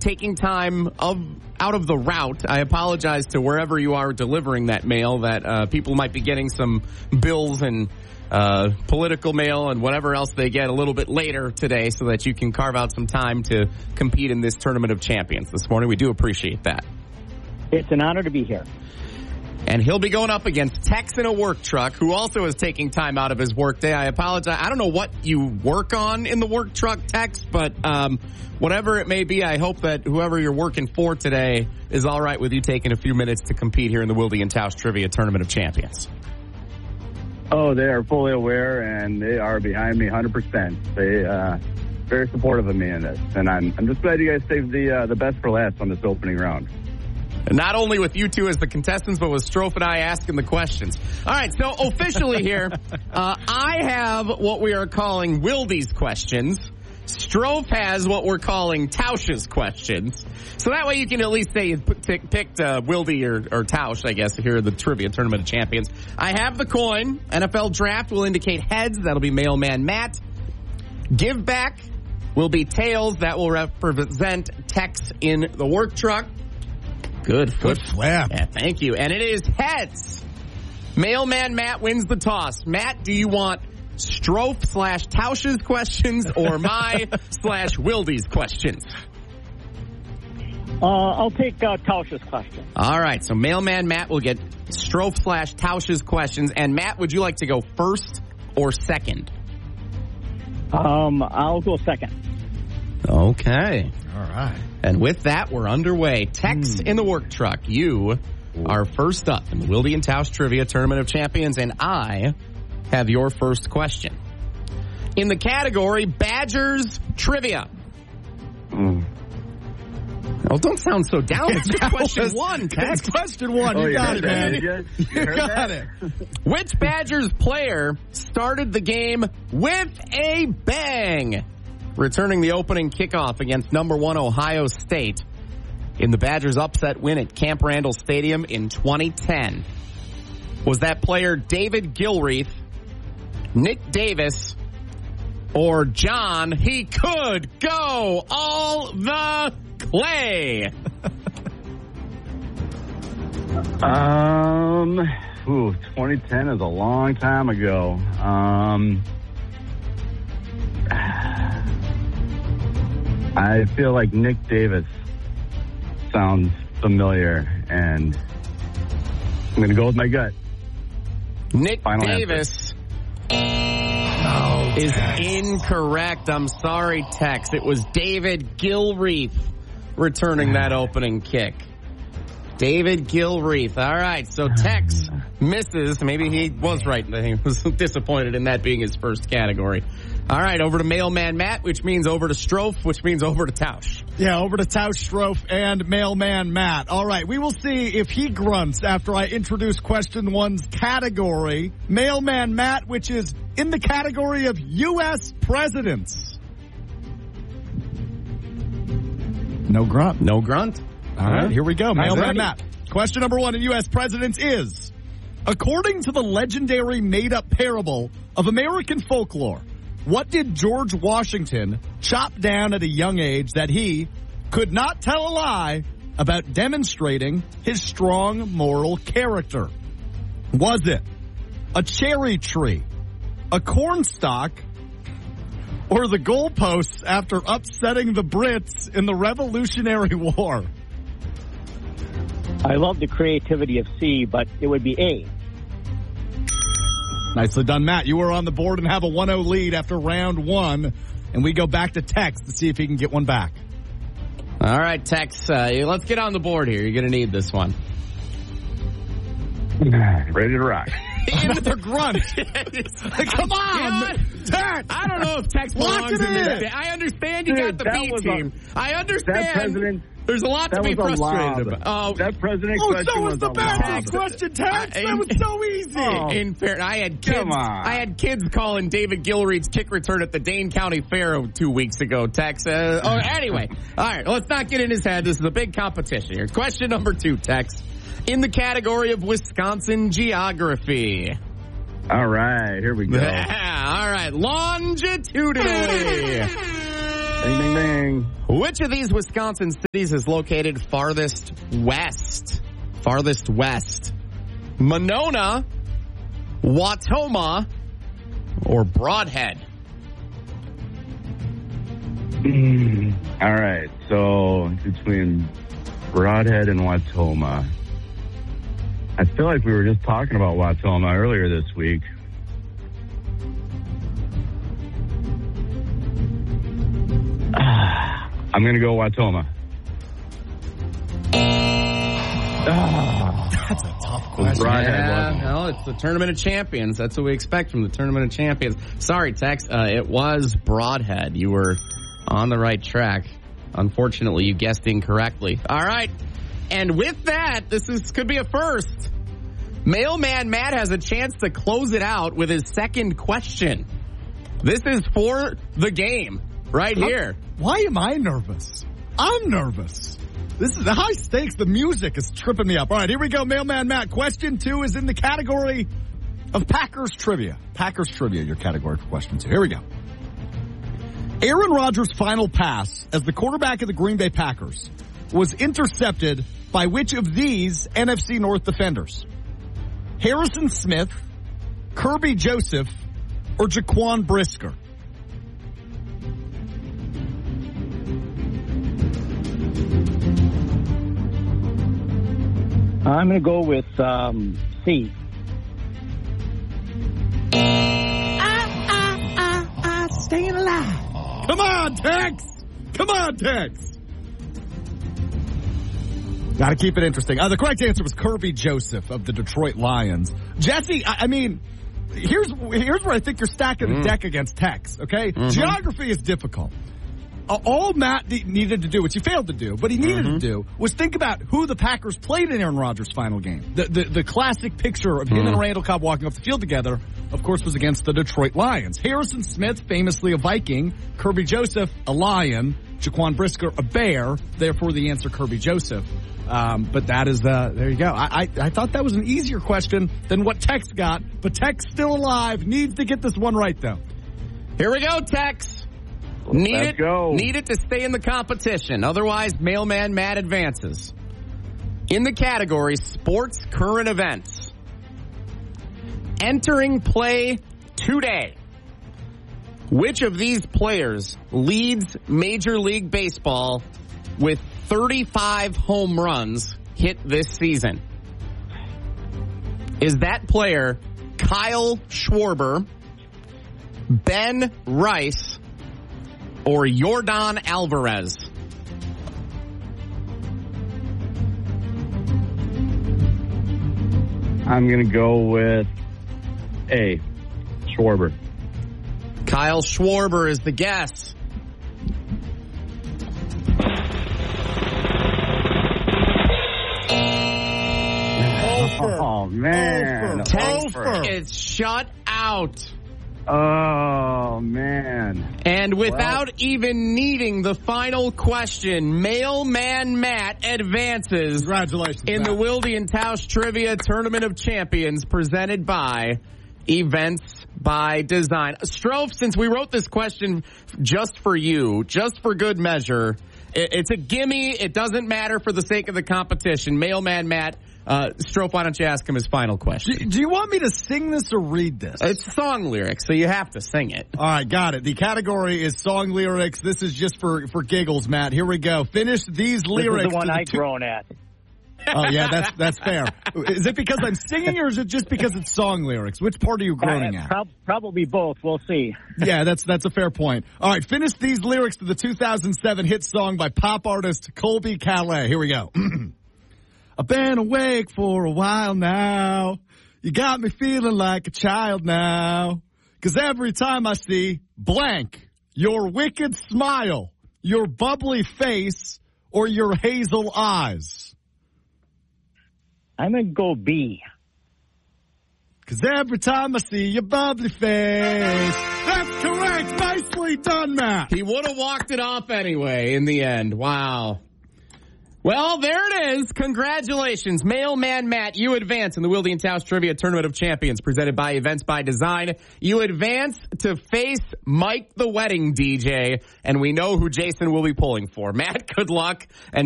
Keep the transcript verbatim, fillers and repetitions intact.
taking time of out of the route. I apologize to wherever you are delivering that mail, that uh, people might be getting some bills and uh, political mail and whatever else they get a little bit later today so that you can carve out some time to compete in this Tournament of Champions this morning. We do appreciate that. It's an honor to be here. And he'll be going up against Tex in a work truck, who also is taking time out of his work day. I apologize. I don't know what you work on in the work truck, Tex, but um, whatever it may be, I hope that whoever you're working for today is all right with you taking a few minutes to compete here in the Wilde and Tausch Trivia Tournament of Champions. Oh, they are fully aware, and they are behind me one hundred percent. They uh very supportive of me in this, and I'm I'm just glad you guys saved the uh, the best for last on this opening round. Not only with you two as the contestants, but with Strofe and I asking the questions. All right, so officially here, uh, I have what we are calling Wilde's questions. Strofe has what we're calling Tausch's questions. So that way you can at least say you picked uh, Wilde or, or Tausch, I guess, here in the Trivia Tournament of Champions. I have the coin. N F L Draft will indicate heads. That'll be Mailman Matt. Give back will be tails. That will represent Tex in the work truck. Good foot flap. Yeah, thank you. And it is heads. Mailman Matt wins the toss. Matt, do you want Strofe slash Tausch's questions or my slash Wilde's questions? Uh, I'll take uh, Tausch's question. All right, so Mailman Matt will get Strofe slash Tausch's questions. And Matt, would you like to go first or second? Um, I'll go second. Okay. All right. And with that, we're underway. Tex mm. in the work truck. You are first up in the Wilde and Tausch Trivia Tournament of Champions, and I have your first question. In the category Badgers Trivia. Mm. Oh, don't sound so down. It's just question was, one, Tex. It's question one. Oh, you, you got it, man. You, you, you got it. Which Badgers player started the game with a bang, returning the opening kickoff against number one Ohio State in the Badgers' upset win at Camp Randall Stadium in twenty ten? Was that player David Gilreath, Nick Davis, or John He Could Go All the Clay? Um, ooh, twenty ten is a long time ago. Um, I feel like Nick Davis sounds familiar, and I'm going to go with my gut. Nick Final Davis oh, is Tex. Incorrect. I'm sorry, Tex. It was David Gilreath returning that opening kick. David Gilreath. All right, so Tex misses. Maybe he was right. He was disappointed in that being his first category. All right, over to Mailman Matt, which means over to Strofe, which means over to Tausch. Yeah, over to Tausch, Strofe, and Mailman Matt. All right, we will see if he grunts after I introduce question one's category. Mailman Matt, which is in the category of U S presidents. No grunt. No grunt. All right, here we go. Mailman ready. Matt. Question number one in U S presidents is, according to the legendary made-up parable of American folklore, what did George Washington chop down at a young age that he could not tell a lie about demonstrating his strong moral character? Was it a cherry tree, a cornstalk, or the goalposts after upsetting the Brits in the Revolutionary War? I love the creativity of C, but it would be A. Nicely done, Matt. You are on the board and have a one oh lead after round one. And we go back to Tex to see if he can get one back. All right, Tex, uh, let's get on the board here. You're going to need this one. Ready to rock. Another grunt. Come on, You know Tex. I don't know if Tex Lock belongs it in in. this. I understand you Dude, got the that B was team. a- I understand. That president... There's a lot That to be was a frustrated lob. about. Oh, That president Oh, question so was was the a basic lob. question, Tex. I- That was so easy. Oh. in fair, I had kids. Come on. I had kids calling David Gilreath's kick return at the Dane County Fair two weeks ago. Tex. Uh, oh, anyway, all right. Let's not get in his head. This is a big competition here. Question number two, Tex. In the category of Wisconsin geography. All right, here we go. Yeah, all right. Longitudinally. Ding, ding, ding. Which of these Wisconsin cities is located farthest west? Farthest west. Monona, Wautoma, or Broadhead? All right, so between Broadhead and Wautoma. I feel like we were just talking about Wautoma earlier this week. I'm going to go Wautoma. Oh, that's a tough question. Broadhead Yeah, wasn't it? no, it's the Tournament of Champions. That's what we expect from the Tournament of Champions. Sorry, Tex, uh, it was Broadhead. You were on the right track. Unfortunately, you guessed incorrectly. All right. And with that, this is could be a first. Mailman Matt has a chance to close it out with his second question. This is for the game right here. Why am I nervous? I'm nervous. This is the high stakes. The music is tripping me up. All right, here we go. Mailman Matt. Question two is in the category of Packers trivia. Packers trivia, your category for question two. Here we go. Aaron Rodgers' final pass as the quarterback of the Green Bay Packers was intercepted by which of these N F C North defenders? Harrison Smith, Kirby Joseph, or Jaquan Brisker? I'm going to go with um, C. Staying alive. Come on, Tex. Come on, Tex. Got to keep it interesting. Uh, the correct answer was Kirby Joseph of the Detroit Lions. Jesse, I, I mean, here's here's where I think you're stacking Mm. the deck against Tex, okay? Mm-hmm. Geography is difficult. Uh, all Matt de- needed to do, which he failed to do, but he needed Mm-hmm. to do, was think about who the Packers played in Aaron Rodgers' final game. The the, the classic picture of him Mm. and Randall Cobb walking off the field together, of course, was against the Detroit Lions. Harrison Smith, famously a Viking. Kirby Joseph, a Lion. Jaquan Brisker, a Bear. Therefore, the answer, Kirby Joseph. Um, but that is, uh, there you go. I, I, I thought that was an easier question than what Tex got, but Tex still alive. Needs to get this one right, though. Here we go, Tex. Need Let's it, go. need it to stay in the competition. Otherwise, Mailman Matt advances. In the category Sports Current Events. Entering play today. Which of these players leads Major League Baseball with thirty-five home runs hit this season? Is that player Kyle Schwarber, Ben Rice, or Yordan Alvarez? I'm going to go with A, Schwarber. Kyle Schwarber is the guess. Oh, man. Tex Over. is shut out. Oh, man. And without even needing the final question, Mailman Matt advances Congratulations, in the Matt. Wilde and Tausch Trivia Tournament of Champions presented by Events by Design. Strofe, since we wrote this question just for you, just for good measure, it, it's a gimme. It doesn't matter for the sake of the competition. Mailman Matt, uh, Strofe, why don't you ask him his final question? Do, do you want me to sing this or read this? It's song lyrics, so you have to sing it. All right, got it. The category is song lyrics. This is just for, for giggles, Matt. Here we go. Finish these lyrics. This is the one to the I two- grown at. Oh, yeah, that's that's fair. Is it because I'm singing or is it just because it's song lyrics? Which part are you groaning Uh, at? prob- probably both. We'll see. Yeah, that's that's a fair point. All right, finish these lyrics to the two thousand seven hit song by pop artist Colby Calais. Here we go. I've been awake for a while now. You got me feeling like a child now. 'Cause every time I see blank, your wicked smile, your bubbly face, or your hazel eyes. I'm going to go B. 'Cause every time I see your bubbly face. That's correct. Nicely done, Matt. He would have walked it off anyway in the end. Wow. Well, there it is. Congratulations. Mailman Matt, you advance in the Wildy and Taos Trivia Tournament of Champions presented by Events by Design. You advance to face Mike the Wedding D J, and we know who Jason will be pulling for. Matt, good luck. And